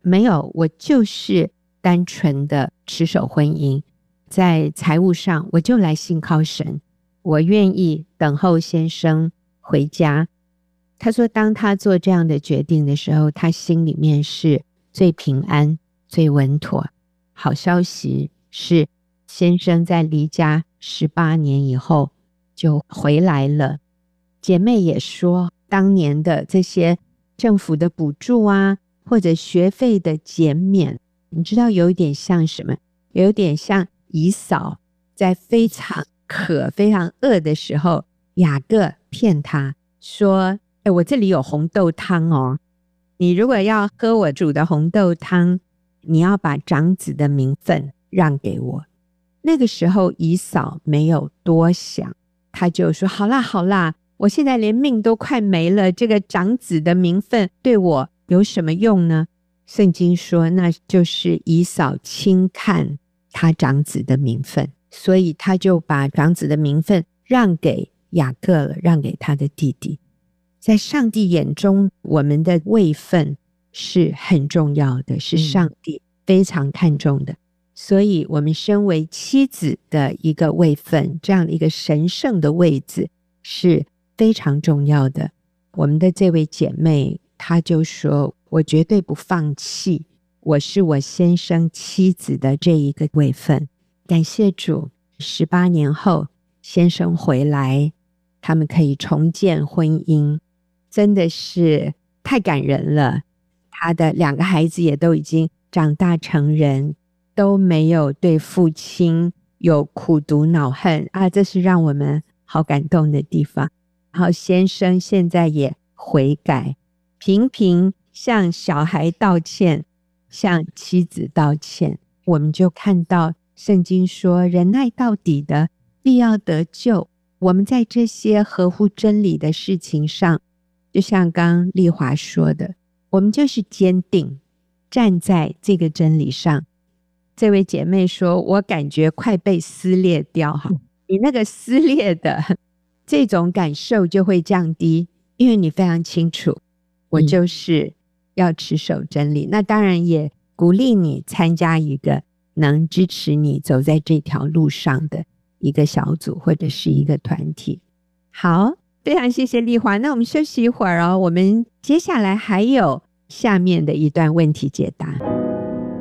没有，我就是单纯的持守婚姻，在财务上我就来信靠神，我愿意等候先生回家。他说当他做这样的决定的时候，他心里面是最平安最稳妥。好消息是先生在离家18年以后就回来了。姐妹也说当年的这些政府的补助啊，或者学费的减免，你知道有一点像什么？有点像以扫在非常渴非常饿的时候，雅各骗他说我这里有红豆汤哦，你如果要喝我煮的红豆汤，你要把长子的名分让给我。那个时候以扫没有多想，他就说好啦好啦，我现在连命都快没了，这个长子的名分对我有什么用呢？圣经说那就是以扫轻看他长子的名分，所以他就把长子的名分让给雅各了，让给他的弟弟。在上帝眼中，我们的位分是很重要的，是上帝非常看重的。所以我们身为妻子的一个位分，这样的一个神圣的位置是非常重要的。我们的这位姐妹她就说我绝对不放弃，我是我先生妻子的这一个位分。感谢主，18年后先生回来，他们可以重建婚姻，真的是太感人了。他的2个孩子也都已经长大成人，都没有对父亲有苦毒恼恨啊，这是让我们好感动的地方。然后先生现在也悔改，频频向小孩道歉，向妻子道歉。我们就看到圣经说忍耐到底的必要得救。我们在这些合乎真理的事情上，就像刚丽华说的，我们就是坚定站在这个真理上。这位姐妹说我感觉快被撕裂掉，你那个撕裂的这种感受就会降低，因为你非常清楚我就是要持守真理。那当然也鼓励你参加一个能支持你走在这条路上的一个小组或者是一个团体。好，非常谢谢丽华，那我们休息一会儿哦，我们接下来还有下面的一段问题解答。